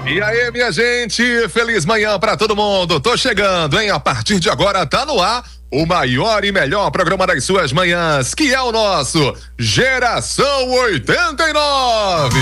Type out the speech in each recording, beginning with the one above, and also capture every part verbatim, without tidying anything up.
E aí, minha gente, feliz manhã pra todo mundo. Tô chegando, hein? A partir de agora tá no ar o maior e melhor programa das suas manhãs, que é o nosso Geração oitenta e nove.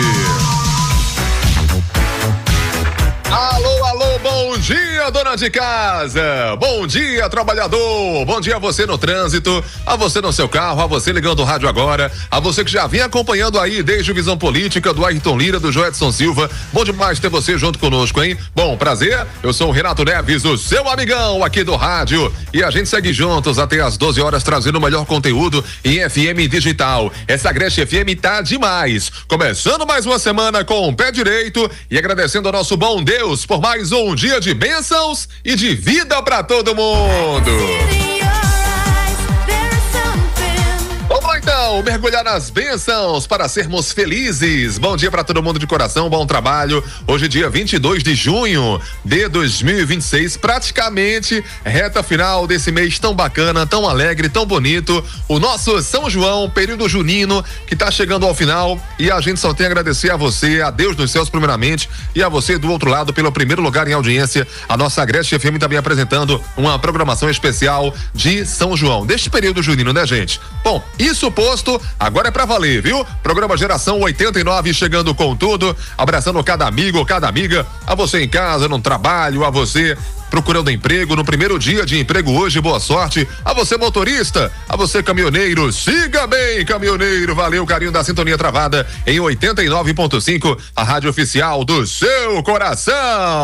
Alô, alô, bom dia, dona de casa, bom dia, trabalhador, bom dia a você no trânsito, a você no seu carro, a você ligando o rádio agora, a você que já vem acompanhando aí desde o Visão Política, do Ayrton Lira, do Joedson Silva, bom demais ter você junto conosco, hein? Bom, prazer, eu sou o Renato Neves, o seu amigão aqui do rádio, e a gente segue juntos até as doze horas trazendo o melhor conteúdo em F M digital. Essa Agreste F M tá demais, começando mais uma semana com o pé direito e agradecendo ao nosso bom Deus por mais um dia de bênçãos e de vida para todo mundo. Vamos então mergulhar nas bênçãos para sermos felizes. Bom dia para todo mundo de coração, bom trabalho. Hoje dia vinte e dois de junho de dois mil e vinte e seis, praticamente reta final desse mês tão bacana, tão alegre, tão bonito. O nosso São João, período junino, que tá chegando ao final, e a gente só tem a agradecer a você, a Deus dos céus primeiramente, e a você do outro lado pelo primeiro lugar em audiência. A nossa Agreste F M também apresentando uma programação especial de São João, deste período junino, né, gente? Bom, isso posto, agora é pra valer, viu? Programa Geração oitenta e nove chegando com tudo, abraçando cada amigo, cada amiga, a você em casa, no trabalho, a você procurando emprego no primeiro dia de emprego hoje, boa sorte. A você motorista, a você caminhoneiro, siga bem, caminhoneiro, valeu o carinho da sintonia travada em oitenta e nove ponto cinco, a rádio oficial do seu coração.